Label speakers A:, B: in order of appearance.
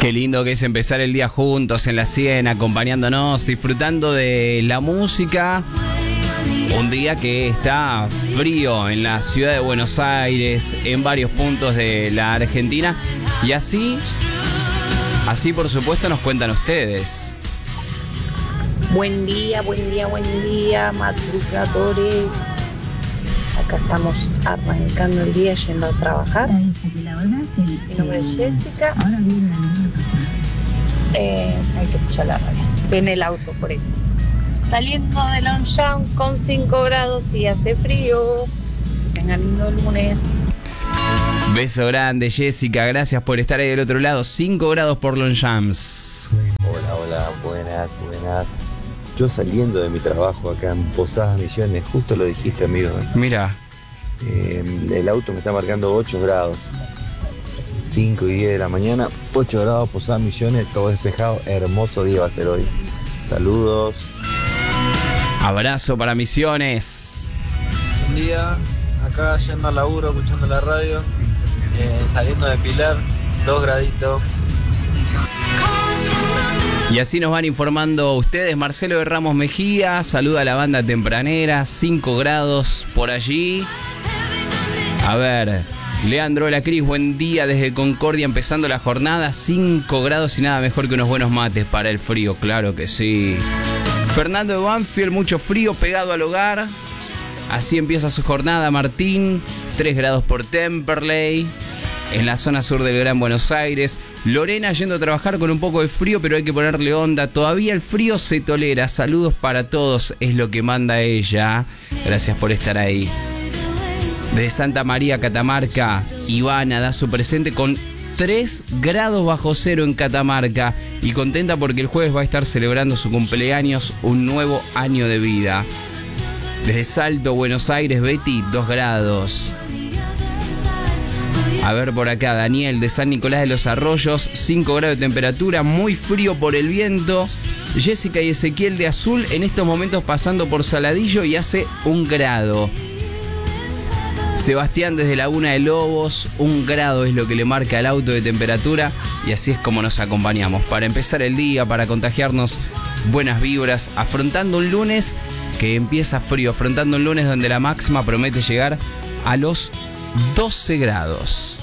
A: Qué lindo que es empezar el día juntos en la 100, acompañándonos, disfrutando de la música. Un día que está frío en la ciudad de Buenos Aires, en varios puntos de la Argentina. Y así por supuesto nos cuentan ustedes.
B: Buen día, madrugadores. Acá estamos arrancando el día yendo a trabajar. Mi nombre es Jessica. Ahí se escucha la radio. Estoy en el auto por eso. Saliendo de Longchamp con 5 grados y hace frío. Que tengan lindo lunes.
A: Beso grande, Jessica. Gracias por estar ahí del otro lado. 5 grados por Longchamps.
C: Hola, buenas. Yo saliendo de mi trabajo acá en Posadas Misiones, justo lo dijiste, amigo.
A: Mira.
C: El auto me está marcando 8 grados. 5 y 10 de la mañana, 8 grados, Posadas Misiones, todo despejado. Hermoso día va a ser hoy. Saludos.
A: Abrazo para Misiones.
D: Buen día, acá yendo al laburo, escuchando la radio, saliendo de Pilar, 2 graditos.
A: Y así nos van informando ustedes. Marcelo de Ramos Mejía saluda a la banda tempranera, 5 grados por allí. A ver, Leandro Lacris, buen día desde Concordia, empezando la jornada, 5 grados y nada mejor que unos buenos mates para el frío, claro que sí. Fernando de Banfield, mucho frío pegado al hogar. Así empieza su jornada Martín, 3 grados por Temperley. En la zona sur del Gran Buenos Aires. Lorena yendo a trabajar con un poco de frío, pero hay que ponerle onda. Todavía el frío se tolera. Saludos para todos, es lo que manda ella. Gracias por estar ahí. Desde Santa María, Catamarca, Ivana da su presente con 3 grados bajo cero en Catamarca. Y contenta porque el jueves va a estar celebrando su cumpleaños, un nuevo año de vida. Desde Salto, Buenos Aires, Betty, 2 grados. A ver por acá, Daniel de San Nicolás de los Arroyos, 5 grados de temperatura, muy frío por el viento. Jessica y Ezequiel de Azul en estos momentos pasando por Saladillo y hace 1 grado. Sebastián desde Laguna de Lobos, 1 grado es lo que le marca el auto de temperatura. Y así es como nos acompañamos para empezar el día, para contagiarnos buenas vibras, afrontando un lunes que empieza frío, afrontando un lunes donde la máxima promete llegar a los 12 grados.